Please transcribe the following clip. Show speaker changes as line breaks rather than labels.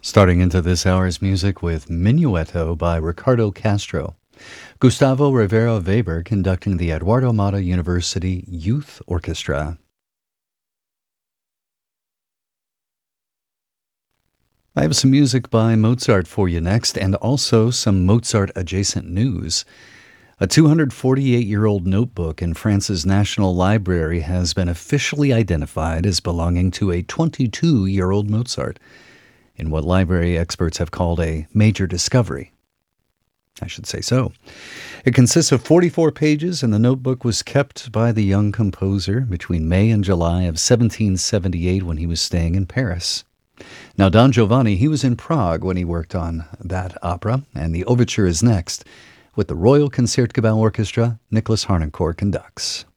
Starting into this hour's music with Minuetto by Ricardo Castro. Gustavo Rivera Weber conducting the Eduardo Mata University Youth Orchestra. I have some music by Mozart for you next, and also some Mozart-adjacent news. A 248-year-old notebook in France's National Library has been officially identified as belonging to a 22-year-old Mozart, in what library experts have called a major discovery. I should say so. It consists of 44 pages, and the notebook was kept by the young composer between May and July of 1778 when he was staying in Paris. Now, Don Giovanni, he was in Prague when he worked on that opera, and the overture is next, with the Royal Concertgebouw Orchestra. Nicholas Harnoncourt conducts.